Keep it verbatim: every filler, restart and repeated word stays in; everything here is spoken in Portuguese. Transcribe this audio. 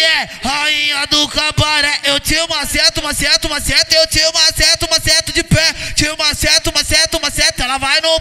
é rainha do cabaré. Eu te maceto, maceto, maceto. Eu te maceto, maceto de pé. Te maceto, maceto, maceto. Ela vai no